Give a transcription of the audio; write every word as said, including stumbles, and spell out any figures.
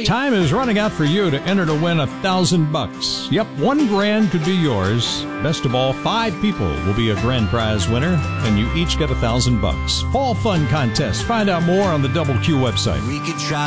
Time is running out for you to enter to win a thousand bucks. Yep, one grand could be yours. Best of all, five people will be a grand prize winner, and you each get a thousand bucks. Fall Fun Contest. Find out more on the Double Q website. We could try